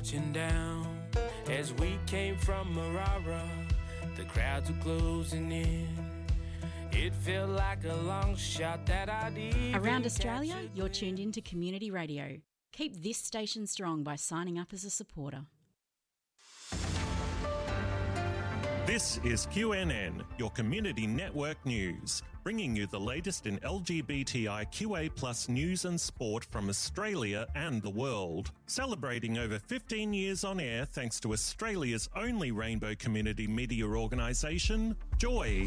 touching down. As we came from Marara, the crowds were closing in. It felt like a long shot that I'd even Around Australia, you're tuned in to Community Radio. Keep this station strong by signing up as a supporter. This is QNN, your community network news, bringing you the latest in LGBTIQA+ news and sport from Australia and the world. Celebrating over 15 years on air thanks to Australia's only rainbow community media organisation, Joy.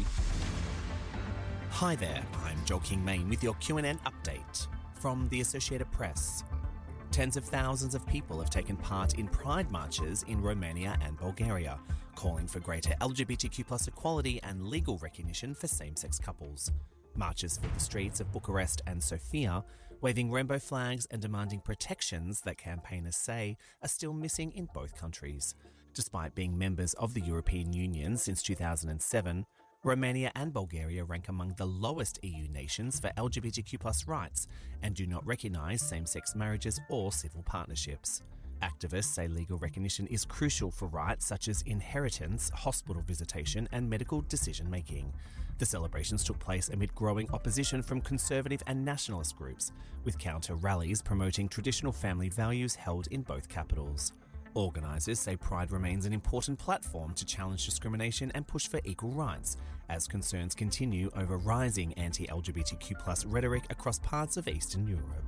Hi there, I'm Joel King-Main with your QNN update from the Associated Press. Tens of thousands of people have taken part in pride marches in Romania and Bulgaria, calling for greater LGBTQ+ equality and legal recognition for same-sex couples. Marches filled the streets of Bucharest and Sofia, waving rainbow flags and demanding protections that campaigners say are still missing in both countries. Despite being members of the European Union since 2007, Romania and Bulgaria rank among the lowest EU nations for LGBTQ+ rights and do not recognise same-sex marriages or civil partnerships. Activists say legal recognition is crucial for rights such as inheritance, hospital visitation and medical decision-making. The celebrations took place amid growing opposition from conservative and nationalist groups, with counter-rallies promoting traditional family values held in both capitals. Organisers say Pride remains an important platform to challenge discrimination and push for equal rights, as concerns continue over rising anti-LGBTQ+ rhetoric across parts of Eastern Europe.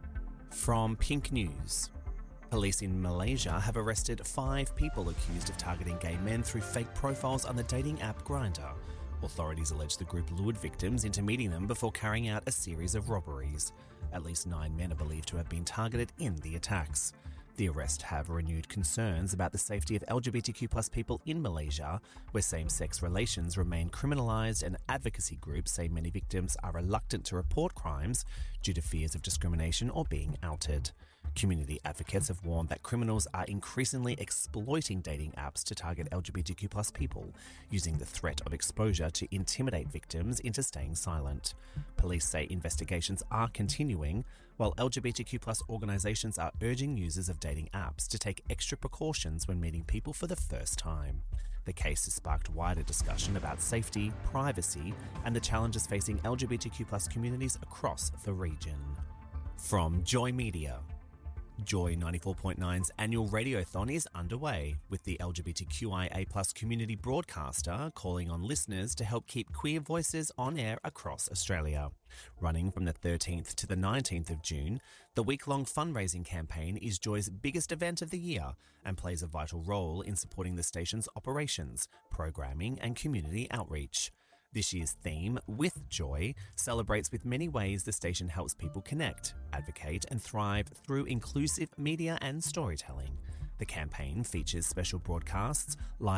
From Pink News. Police in Malaysia have arrested 5 people accused of targeting gay men through fake profiles on the dating app Grindr. Authorities allege the group lured victims into meeting them before carrying out a series of robberies. At least 9 men are believed to have been targeted in the attacks. The arrests have renewed concerns about the safety of LGBTQ+ people in Malaysia, where same-sex relations remain criminalised, and advocacy groups say many victims are reluctant to report crimes due to fears of discrimination or being outed. Community advocates have warned that criminals are increasingly exploiting dating apps to target LGBTQ+ people, using the threat of exposure to intimidate victims into staying silent. Police say investigations are continuing, while LGBTQ+ organisations are urging users of dating apps to take extra precautions when meeting people for the first time. The case has sparked wider discussion about safety, privacy, and the challenges facing LGBTQ+ communities across the region. From Joy Media. Joy 94.9's annual radiothon is underway, with the LGBTQIA+ community broadcaster calling on listeners to help keep queer voices on air across Australia. Running from the 13th to the 19th of June, the week-long fundraising campaign is Joy's biggest event of the year and plays a vital role in supporting the station's operations, programming and community outreach. This year's theme, With Joy, celebrates with many ways the station helps people connect, advocate and thrive through inclusive media and storytelling. The campaign features special broadcasts, live